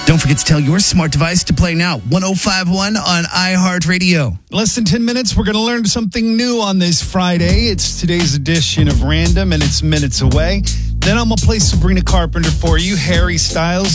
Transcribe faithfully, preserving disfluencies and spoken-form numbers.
Don't forget to tell your smart device to play now. one oh five point one on iHeartRadio. Less than ten minutes, we're going to learn something new on this Friday. It's today's edition of Random, and it's minutes away. Then I'm going to play Sabrina Carpenter for you, Harry Styles.